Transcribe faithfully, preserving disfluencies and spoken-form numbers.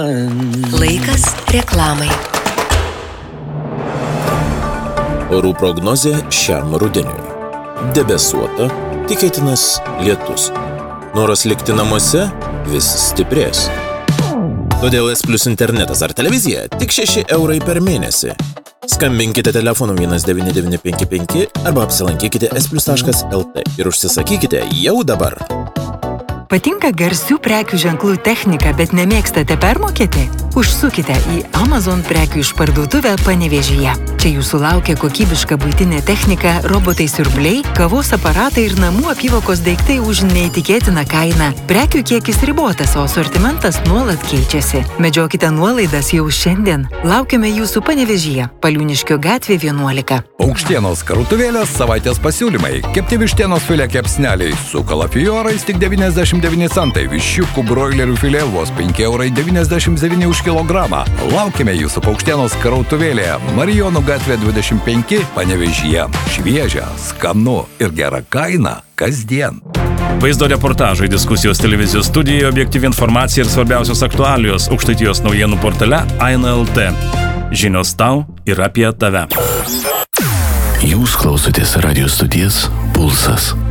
Laikas reklamai. Orų prognozė šiam rudeniui. Debesuota, tikėtinas lietus. Noras likti namuose vis stiprės. Todėl S Plus internetas ar televizija tik šeši eurai per mėnesį. Skambinkite telefonu vienas devyni devyni penki penki arba apsilankykite s plus taškas l t ir užsisakykite jau dabar. Patinka garsių prekių ženklų technika, bet nemėgstate permokėti? Užsukite į Amazon prekių išparduotuvę Panevėžyje. Čia jūsų laukia kokybiška buitinė technika, robotai siurbliai, kavos aparatai ir namų apyvokos daiktai už neįtikėtiną kainą. Prekių kiekis ribotas, o asortimentas nuolat keičiasi. Medžiokite nuolaidas jau šiandien. Laukiame jūsų Panevėžyje, Paliūniškio gatvė vienuolika. Paukštienos krautuvėlės savaitės pasiūlymai. Kepti vištienos filė kepsneliai su kalafiorais tik devyniasdešimt devyni centai. Viščiukų broilerių filė vos penki eurai devyniasdešimt devyni už kilogramą. Laukime jūsų Paukštienos krautuvėlėje. Marijonų gatvė dvidešimt penki, Panevėžyje. Šviežia, skanu ir gera kaina kasdien. Vaizdo reportažai, diskusijos televizijos studijoje, objektyvi informacija ir svarbiausios aktualijos Aukštaitijos naujienų portale Aina L T. Žinios tau ir apie tave. Jūs klausotės radijo stoties Pulsas.